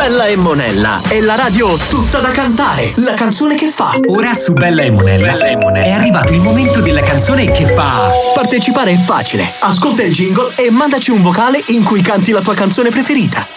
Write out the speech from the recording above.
Bella e Monella è la radio tutta da cantare, la canzone che fa. Ora su Bella e Monella è arrivato il momento della canzone che fa. Partecipare è facile, ascolta il jingle e mandaci un vocale in cui canti la tua canzone preferita.